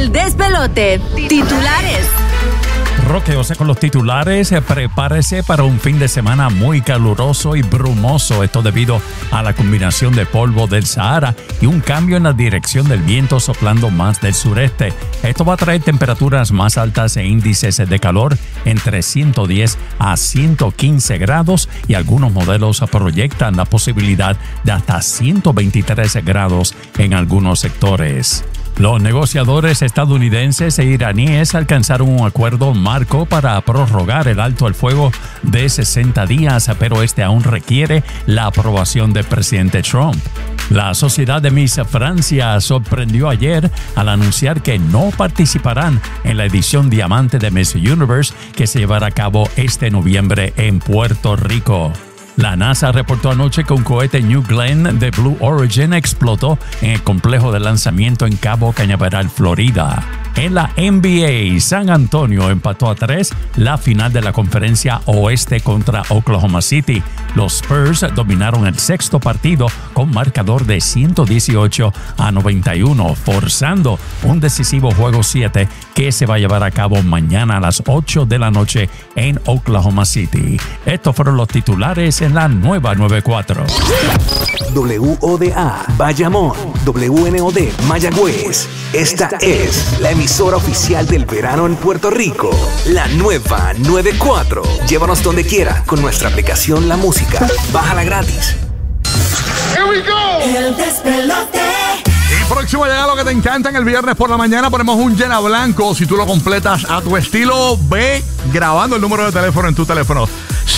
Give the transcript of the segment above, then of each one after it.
El despelote. Titulares. Roque José con los titulares. Prepárese para un fin de semana muy caluroso y brumoso. Esto debido a la combinación de polvo del Sahara y un cambio en la dirección del viento soplando más del sureste. Esto va a traer temperaturas más altas e índices de calor entre 110 a 115 grados y algunos modelos proyectan la posibilidad de hasta 123 grados en algunos sectores. Los negociadores estadounidenses e iraníes alcanzaron un acuerdo marco para prorrogar el alto al fuego de 60 días, pero este aún requiere la aprobación del presidente Trump. La Sociedad de Miss Francia sorprendió ayer al anunciar que no participarán en la edición Diamante de Miss Universe que se llevará a cabo este noviembre en Puerto Rico. La NASA reportó anoche que un cohete New Glenn de Blue Origin explotó en el complejo de lanzamiento en Cabo Cañaveral, Florida. En la NBA, San Antonio empató a 3 la final de la conferencia oeste contra Oklahoma City. Los Spurs dominaron el sexto partido con marcador de 118 a 91, forzando un decisivo juego 7 que se va a llevar a cabo mañana a las 8 de la noche en Oklahoma City. Estos fueron los titulares en la nueva 94. WODA, Bayamón, WNOD, Mayagüez. Esta es la emisora oficial del verano en Puerto Rico. La nueva 94. Llévanos donde quiera con nuestra aplicación La Música. Bájala gratis. Here we go. El despelote. Y próximo llega lo que te encanta en el viernes por la mañana. Ponemos un llena blanco. Si tú lo completas a tu estilo, ve grabando el número de teléfono en tu teléfono.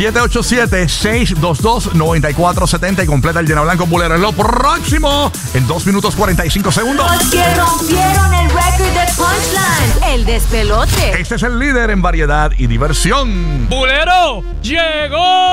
787-622-9470 y completa el llena blanco bulero. Es lo próximo en 2 minutos 45 segundos. Los que rompieron el récord de Punchline. El despelote. Este es el líder en variedad y diversión. ¡Bulero! ¡Llegó!